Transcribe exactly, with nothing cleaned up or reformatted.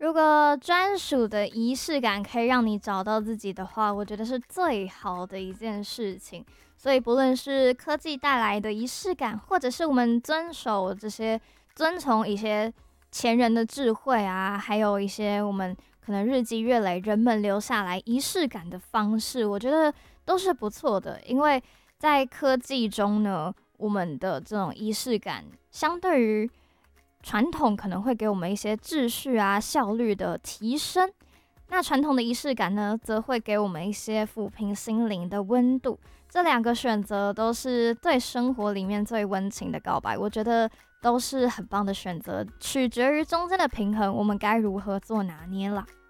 如果专属的仪式感可以让你找到自己的话，我觉得是最好的一件事情。所以不论是科技带来的仪式感，或者是我们遵守这些遵从一些前人的智慧啊，还有一些我们可能日积月累人们留下来仪式感的方式，我觉得都是不错的。因为在科技中呢，我们的这种仪式感相对于传统可能会给我们一些秩序啊、效率的提升。那传统的仪式感呢，则会给我们一些抚平心灵的温度。这两个选择都是对生活里面最温情的告白，我觉得都是很棒的选择，取决于中间的平衡，我们该如何做拿捏啦。